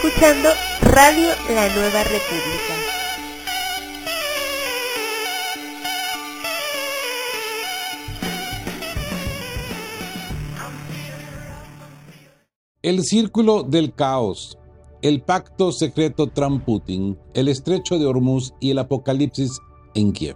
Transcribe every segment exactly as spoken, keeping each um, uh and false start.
escuchando Radio La Nueva República. El círculo del caos, el pacto secreto Trump-Putin, el estrecho de Hormuz y el apocalipsis en Kiev.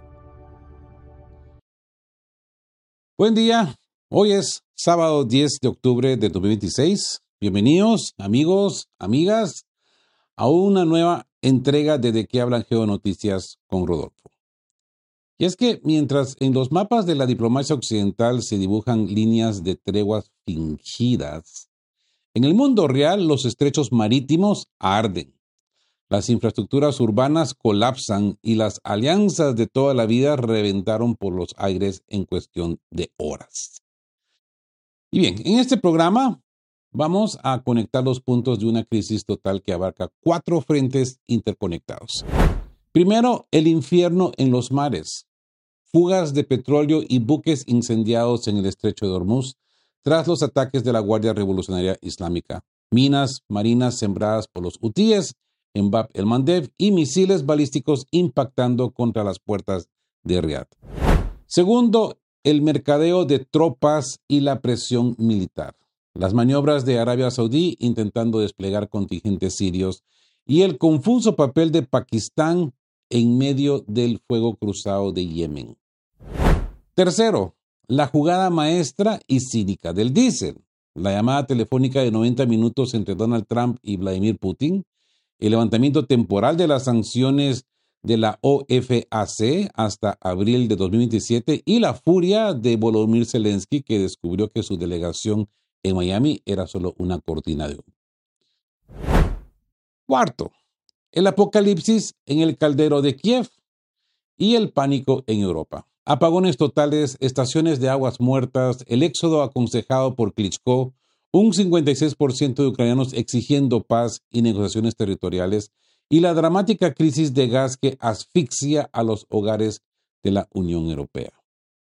Buen día, hoy es sábado diez de octubre de dos mil veintiséis. Bienvenidos, amigos, amigas, a una nueva entrega de De qué hablan Geonoticias con Rodolfo. Y es que mientras en los mapas de la diplomacia occidental se dibujan líneas de treguas fingidas, en el mundo real los estrechos marítimos arden, las infraestructuras urbanas colapsan y las alianzas de toda la vida reventaron por los aires en cuestión de horas. Y bien, en este programa vamos a conectar los puntos de una crisis total que abarca cuatro frentes interconectados. Primero, el infierno en los mares. Fugas de petróleo y buques incendiados en el estrecho de Hormuz tras los ataques de la Guardia Revolucionaria Islámica. Minas marinas sembradas por los hutíes en Bab el-Mandeb y misiles balísticos impactando contra las puertas de Riad. Segundo, el mercadeo de tropas y la presión militar. Las maniobras de Arabia Saudí intentando desplegar contingentes sirios y el confuso papel de Pakistán en medio del fuego cruzado de Yemen. Tercero, la jugada maestra y cínica del diésel. La llamada telefónica de noventa minutos entre Donald Trump y Vladimir Putin, el levantamiento temporal de las sanciones de la O F A C hasta abril de dos mil veintisiete y la furia de Volodymyr Zelensky, que descubrió que su delegación en Miami era solo una cortina de humo. Cuarto, el apocalipsis en el caldero de Kiev y el pánico en Europa. Apagones totales, estaciones de aguas muertas, el éxodo aconsejado por Klitschko, un cincuenta y seis por ciento de ucranianos exigiendo paz y negociaciones territoriales y la dramática crisis de gas que asfixia a los hogares de la Unión Europea.